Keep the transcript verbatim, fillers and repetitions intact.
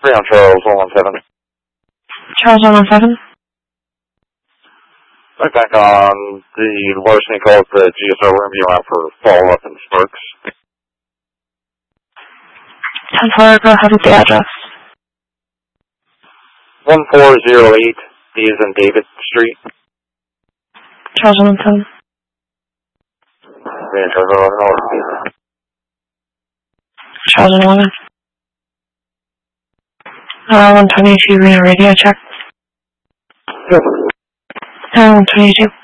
Three on Charles, one one seven. Charles one one seven. Right back on the larceny calls the G S O room. You out for follow-up and Sparks. ten four, go ahead with the address. one four zero eight, D is in David Street. Charles one one seven. Three on Charles eleven eleven. Charles one eleven. Uh, one twenty-two, radio check. Yes. Uh, one twenty-two.